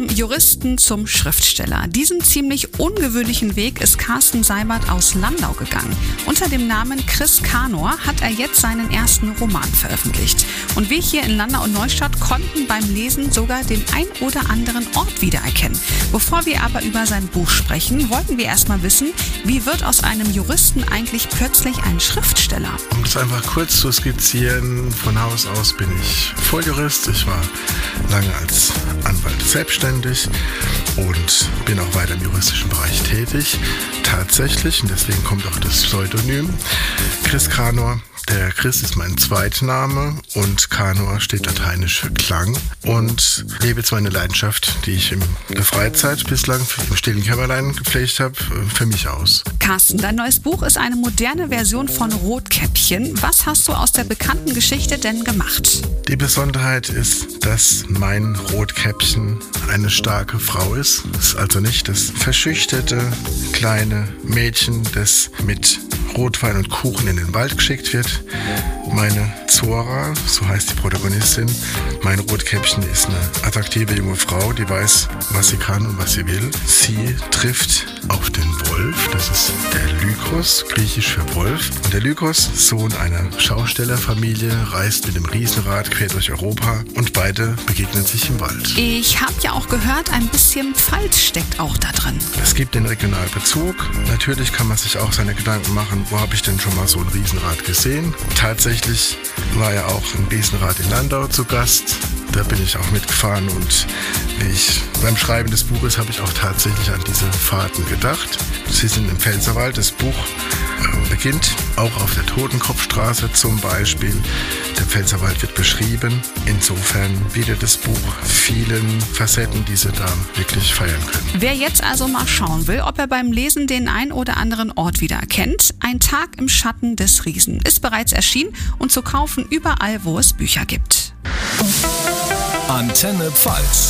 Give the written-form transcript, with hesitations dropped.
Vom Juristen zum Schriftsteller. Diesen ziemlich ungewöhnlichen Weg ist Carsten Seibert aus Landau gegangen. Unter dem Namen Chris Canor hat er jetzt seinen ersten Roman veröffentlicht. Und wir hier in Landau und Neustadt konnten beim Lesen sogar den ein oder anderen Ort wiedererkennen. Bevor wir aber über sein Buch sprechen, wollten wir erstmal wissen, wie wird aus einem Juristen eigentlich plötzlich ein Schriftsteller? Um das einfach kurz zu skizzieren, von Haus aus bin ich Volljurist. Ich war lange als Anwalt selbstständig und bin auch weiter im juristischen Bereich tätig. Tatsächlich, und deswegen kommt auch das Pseudonym, Chris Canor. Der Chris ist mein Zweitname und Canor steht lateinisch für Klang und lebe jetzt meine Leidenschaft, die ich in der Freizeit bislang im stillen Kämmerlein gepflegt habe, für mich aus. Carsten, dein neues Buch ist eine moderne Version von Rotkäppchen. Was hast du aus der bekannten Geschichte denn gemacht? Die Besonderheit ist, dass mein Rotkäppchen eine starke Frau ist. Es ist also nicht das verschüchterte kleine Mädchen, das mit Rotwein und Kuchen in den Wald geschickt wird. Meine Zora, so heißt die Protagonistin, mein Rotkäppchen ist eine attraktive junge Frau, die weiß, was sie kann und was sie will. Sie trifft auf den Wolf, das ist der Lykos, griechisch für Wolf. Und der Lykos, Sohn einer Schaustellerfamilie, reist mit dem Riesenrad quer durch Europa und beide begegnen sich im Wald. Ich habe ja auch gehört, ein bisschen Pfalz steckt auch da drin. Es gibt den Regionalbezug. Natürlich kann man sich auch seine Gedanken machen, wo habe ich denn schon mal so ein Riesenrad gesehen? Tatsächlich war ja auch ein Riesenrad in Landau zu Gast. Da bin ich auch mitgefahren und beim Schreiben des Buches habe ich auch tatsächlich an diese Fahrten gedacht. Sie sind im Pfälzerwald. Das Buch beginnt auch auf der Totenkopfstraße zum Beispiel. Der Pfälzerwald wird beschrieben. Insofern bietet das Buch vielen Facetten, die Sie da wirklich feiern können. Wer jetzt also mal schauen will, ob er beim Lesen den ein oder anderen Ort wiedererkennt, Ein Tag im Schatten des Riesen ist bereits erschienen und zu kaufen überall, wo es Bücher gibt. Antenne Pfalz.